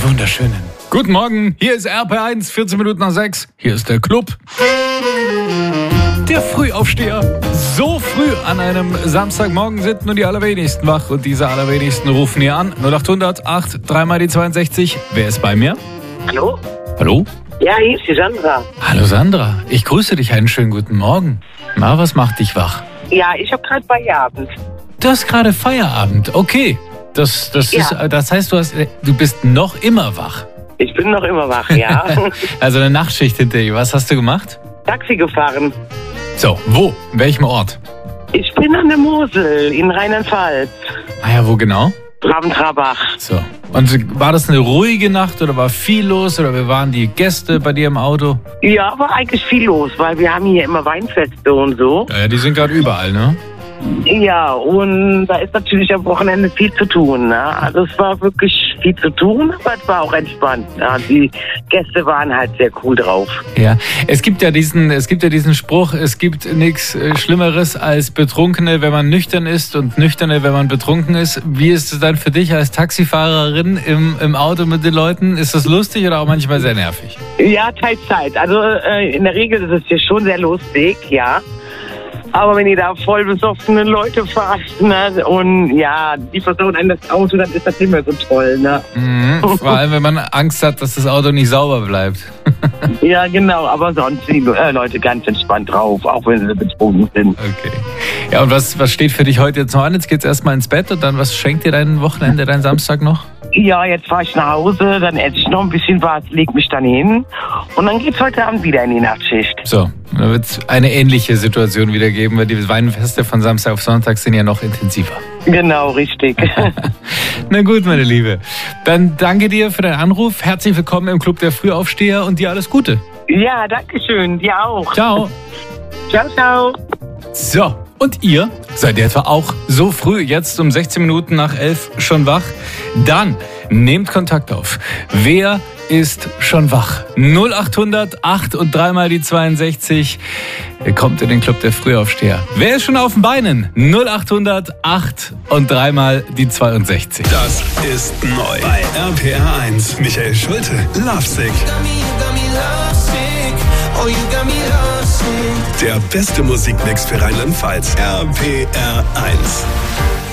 wunderschönen guten Morgen. Hier ist RP1, 14 Minuten nach 6. Hier ist der Club. Der Frühaufsteher. So früh an einem Samstagmorgen sind nur die allerwenigsten wach. Und diese allerwenigsten rufen hier an. 0800 8 3 mal die 62. Wer ist bei mir? Hallo? Hallo? Ja, hier ist die Sandra. Hallo Sandra. Ich grüße dich. Einen schönen guten Morgen. Na, was macht dich wach? Ja, ich habe gerade Feierabend. Du hast gerade Feierabend. Okay. Das heißt, du bist noch immer wach. Ich bin noch immer wach, ja. Also eine Nachtschicht hinter dir. Was hast du gemacht? Taxi gefahren. So, wo? In welchem Ort? Ich bin an der Mosel in Rheinland-Pfalz. Ah ja, wo genau? Rabentrabach. So. Und war das eine ruhige Nacht oder war viel los oder wie waren die Gäste bei dir im Auto? Ja, war eigentlich viel los, weil wir haben hier immer Weinfeste und so. Ja, die sind gerade überall, ne? Ja, und da ist natürlich am Wochenende viel zu tun. Ne? Also es war wirklich viel zu tun, aber es war auch entspannt. Ja? Die Gäste waren halt sehr cool drauf. Ja, es gibt ja diesen Spruch, es gibt nichts Schlimmeres als Betrunkene, wenn man nüchtern ist und Nüchterne, wenn man betrunken ist. Wie ist es dann für dich als Taxifahrerin im Auto mit den Leuten? Ist das lustig oder auch manchmal sehr nervig? Ja, teils. Also in der Regel ist es hier schon sehr lustig, ja. Aber wenn ihr da voll besoffene Leute fahrt, ne, und ja, die versauen einem das Auto, dann ist das nicht mehr so toll, ne? Vor allem, wenn man Angst hat, dass das Auto nicht sauber bleibt. Ja, genau, aber sonst sind die Leute ganz entspannt drauf, auch wenn sie betrunken sind. Okay. Ja, und was steht für dich heute jetzt noch an? Jetzt geht's erstmal ins Bett und dann, was schenkt dir dein Wochenende, dein Samstag noch? Ja, jetzt fahre ich nach Hause, dann esse ich noch ein bisschen was, leg mich dann hin und dann geht's heute Abend wieder in die Nachtschicht. So, da wird es eine ähnliche Situation wieder geben, weil die Weinfeste von Samstag auf Sonntag sind ja noch intensiver. Genau, richtig. Na gut, meine Liebe. Dann danke dir für deinen Anruf. Herzlich willkommen im Club der Frühaufsteher und dir alles Gute. Ja, danke schön. Dir auch. Ciao. Ciao. So, und ihr? Seid ihr etwa auch so früh, jetzt um 16 Minuten nach 11 schon wach? Dann nehmt Kontakt auf. Wer ist schon wach? 0800 8 und 3 mal die 62. Ihr kommt in den Club der Frühaufsteher. Wer ist schon auf den Beinen? 0800 8 und 3 mal die 62. Das ist neu bei RPR 1. Michael Schulte, Lovesick. Der beste Musikmix für Rheinland-Pfalz. RPR 1.